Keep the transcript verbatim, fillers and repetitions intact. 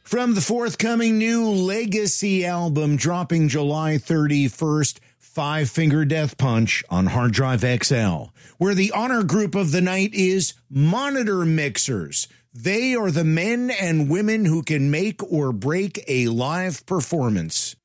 From the forthcoming new Legacy album dropping July thirty-first, Five Finger Death Punch on Hard Drive X L, where the honor group of the night is Monitor Mixers. They are the men and women who can make or break a live performance.